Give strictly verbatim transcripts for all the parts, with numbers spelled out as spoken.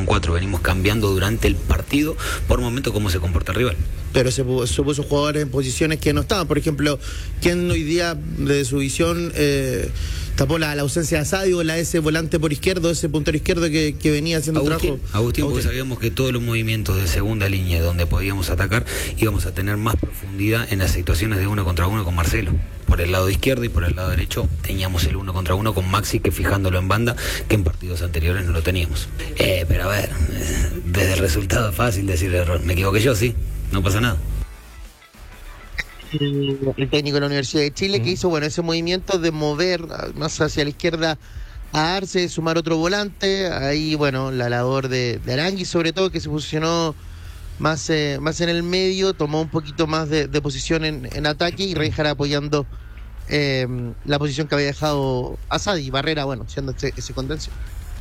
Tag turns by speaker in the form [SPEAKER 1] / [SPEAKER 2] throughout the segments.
[SPEAKER 1] cuatro, venimos cambiando durante el partido por momento cómo se comporta el rival.
[SPEAKER 2] Pero se, se puso jugadores en posiciones que no estaban. Por ejemplo, ¿quién hoy día, de su visión, eh, tapó la, la ausencia de Asadio, la ese volante por izquierdo, ese puntero izquierdo que, que venía haciendo
[SPEAKER 1] Agustín,
[SPEAKER 2] trabajo?
[SPEAKER 1] Agustín, porque sabíamos que todos los movimientos de segunda línea donde podíamos atacar íbamos a tener más profundidad en las situaciones de uno contra uno con Marcelo. Por el lado izquierdo y por el lado derecho teníamos el uno contra uno con Maxi, que fijándolo en banda, que en partidos anteriores no lo teníamos. Eh, pero a ver, desde el resultado es fácil decir error. Me equivoqué yo, sí, no pasa nada.
[SPEAKER 2] El técnico de la Universidad de Chile, que hizo bueno ese movimiento de mover más hacia la izquierda a Arce, sumar otro volante, ahí bueno, la labor de, de Arangui sobre todo, que se posicionó más, eh, más en el medio, tomó un poquito más de, de posición en, en ataque, y Reinhardt apoyando eh, la posición que había dejado Asadi, Barrera, bueno, siendo ese, ese contención.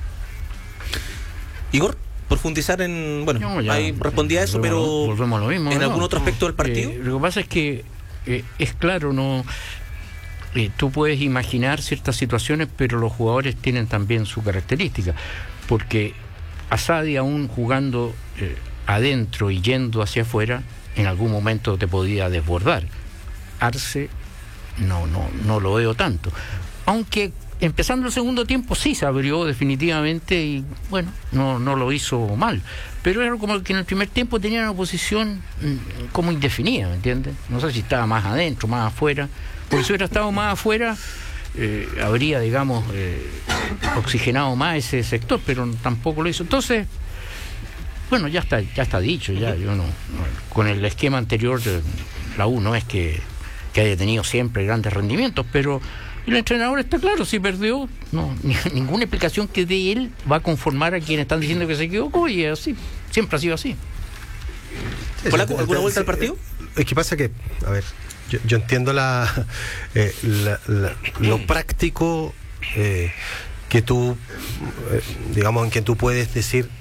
[SPEAKER 3] Igor, profundizar en, bueno,
[SPEAKER 4] no, ya,
[SPEAKER 3] ahí respondía a eso,
[SPEAKER 4] volvemos,
[SPEAKER 3] pero
[SPEAKER 4] volvemos a lo mismo,
[SPEAKER 3] ¿en
[SPEAKER 4] ¿no?
[SPEAKER 3] algún otro aspecto del partido?
[SPEAKER 4] Eh, lo que pasa es que eh, es claro, no eh, tú puedes imaginar ciertas situaciones, pero los jugadores tienen también su característica, porque Asadi, aún jugando eh, adentro y yendo hacia afuera, en algún momento te podía desbordar. Arce no, no, no lo veo tanto, aunque empezando el segundo tiempo sí se abrió definitivamente y bueno, no, no lo hizo mal, pero era como que en el primer tiempo tenía una posición mmm, como indefinida, ¿me entiendes? No sé si estaba más adentro, más afuera, porque si hubiera estado más afuera eh, habría, digamos, eh, oxigenado más ese sector, pero tampoco lo hizo. Entonces, bueno, ya está, ya está dicho, ya yo no, no con el esquema anterior de la U no es que, que haya tenido siempre grandes rendimientos, pero el entrenador está claro, si perdió, no, ni, ninguna explicación que dé él va a conformar a quienes están diciendo que se equivocó, y es así, siempre ha sido así.
[SPEAKER 3] ¿Polaco, alguna vuelta al partido?
[SPEAKER 5] Es que pasa que, a ver, yo, yo entiendo la, eh, la, la lo práctico eh, que tú, eh, digamos, en que tú puedes decir,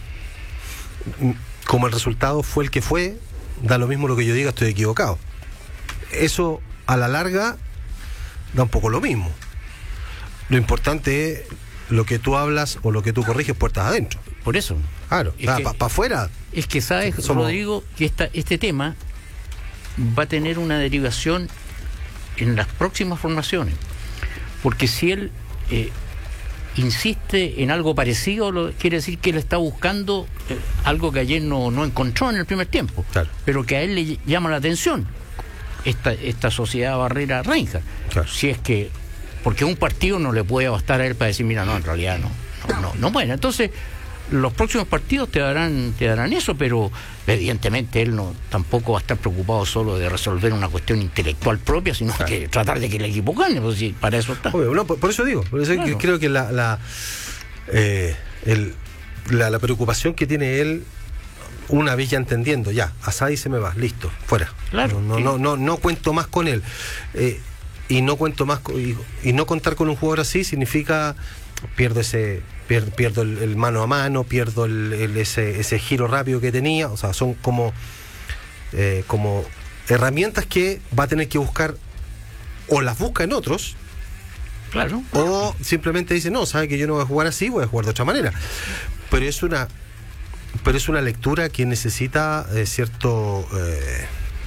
[SPEAKER 5] como el resultado fue el que fue, da lo mismo lo que yo diga, estoy equivocado. Eso a la larga da un poco lo mismo. Lo importante es lo que tú hablas o lo que tú corriges puertas adentro.
[SPEAKER 4] Por eso.
[SPEAKER 5] Claro, para pa, pa afuera.
[SPEAKER 4] Es que sabes, somos... Rodrigo, que esta, este tema va a tener una derivación en las próximas formaciones. Porque si él eh, insiste en algo parecido, lo, quiere decir que él está buscando eh, algo que ayer no, no encontró en el primer tiempo, claro, pero que a él le llama la atención. Esta, esta sociedad Barrera Reinhardt, claro. Si es que, porque un partido no le puede bastar a él para decir, mira, no, en realidad no, no, no, no bueno, entonces los próximos partidos te darán, te darán eso, pero evidentemente él no tampoco va a estar preocupado solo de resolver una cuestión intelectual propia, sino claro, que tratar de que el equipo gane, pues sí, para eso está.
[SPEAKER 5] Obvio, no, por, por eso digo, por eso claro, que creo que la la, eh, el, la la preocupación que tiene él, una vez ya entendiendo, ya, Asadi se me va, listo, fuera.
[SPEAKER 4] Claro.
[SPEAKER 5] No,
[SPEAKER 4] sí.
[SPEAKER 5] no, no, no cuento más con él. Eh, y no cuento más con, y, y no contar con un jugador así significa pierdo ese, pier, pierdo el, el mano a mano, pierdo el, el, ese, ese giro rápido que tenía. O sea, son como, eh, como herramientas que va a tener que buscar, o las busca en otros.
[SPEAKER 4] Claro.
[SPEAKER 5] O simplemente dice, no, sabe que yo no voy a jugar así, voy a jugar de otra manera. Pero es una pero es una lectura que necesita eh, cierto eh,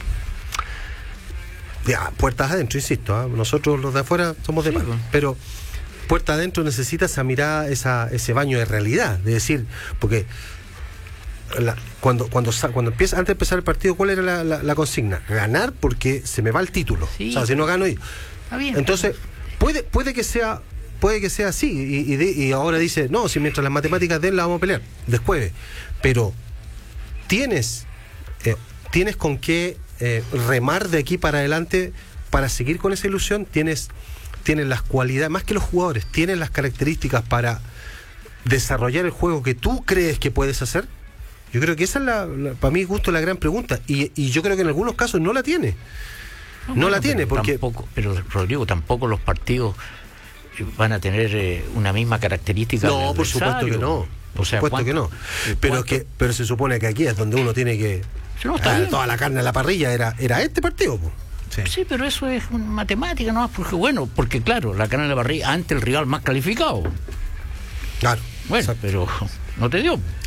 [SPEAKER 5] ya, puertas adentro, insisto, ¿eh? Nosotros los de afuera somos de sí, mal, pero puertas adentro necesita esa mirada, esa, ese baño de realidad, de decir, porque la, cuando cuando cuando empieza, antes de empezar el partido, ¿cuál era la, la, la consigna? Ganar, porque se me va el título, sí, o sea, si no gano yo. Entonces puede puede que sea puede que sea así, y, y, de, y ahora dice, no, si mientras las matemáticas den la vamos a pelear, después, pero tienes eh, tienes con qué eh, remar de aquí para adelante para seguir con esa ilusión, tienes, tienes las cualidades, más que los jugadores, tienes las características para desarrollar el juego que tú crees que puedes hacer. Yo creo que esa es la, la para mi gusto la gran pregunta, y, y yo creo que en algunos casos no la tiene, no, no bueno, la tiene, porque
[SPEAKER 4] tampoco, pero Rodrigo, tampoco los partidos van a tener eh, una misma característica.
[SPEAKER 5] No, por supuesto que no. Por o sea, supuesto que no. Pero que pero se supone que aquí es donde uno tiene que no, ah, toda la carne en la parrilla era era este partido.
[SPEAKER 4] Sí. sí, pero eso es una matemática, ¿no? Porque bueno, porque claro, la carne en la parrilla ante el rival más calificado.
[SPEAKER 5] Claro.
[SPEAKER 4] Bueno, exacto, pero no te dio.